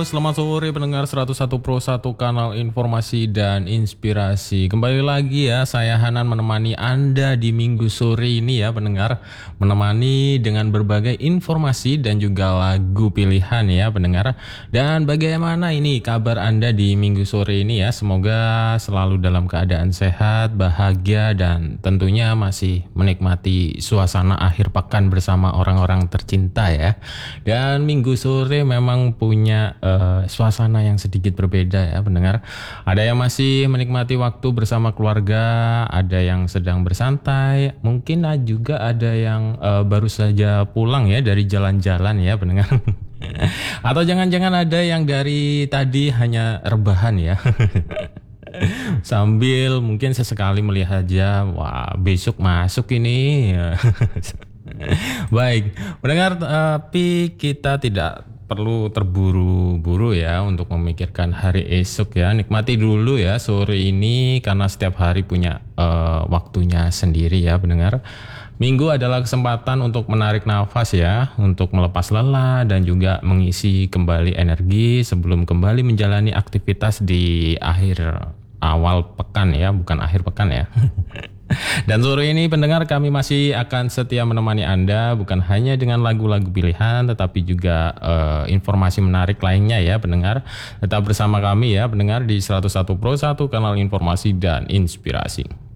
selamat sore pendengar 101 Pro 1 kanal informasi dan inspirasi. Kembali lagi ya, saya Hanan menemani Anda di minggu sore ini ya pendengar. Menemani dengan berbagai informasi dan juga lagu pilihan ya pendengar. Dan bagaimana ini kabar Anda di minggu sore ini ya? Semoga selalu dalam keadaan sehat, bahagia dan tentunya masih menikmati suasana akhir pekan bersama orang-orang tercinta ya. Dan minggu sore memang punya suasana yang sedikit berbeda ya pendengar. Ada yang masih menikmati waktu bersama keluarga, ada yang sedang bersantai, mungkin juga ada yang baru saja pulang ya dari jalan-jalan ya pendengar. Atau jangan-jangan ada yang dari tadi hanya rebahan ya. Sambil mungkin sesekali melihat aja, wah besok masuk ini. Baik, pendengar, tapi kita tidak perlu terburu-buru ya untuk memikirkan hari esok ya. Nikmati dulu ya sore ini karena setiap hari punya waktunya sendiri ya pendengar. Minggu adalah kesempatan untuk menarik nafas ya, untuk melepas lelah dan juga mengisi kembali energi sebelum kembali menjalani aktivitas di awal pekan ya, bukan akhir pekan ya. Dan sore ini pendengar kami masih akan setia menemani Anda bukan hanya dengan lagu-lagu pilihan tetapi juga informasi menarik lainnya ya pendengar. Tetap bersama kami ya pendengar di 101 Pro 1 kanal informasi dan inspirasi.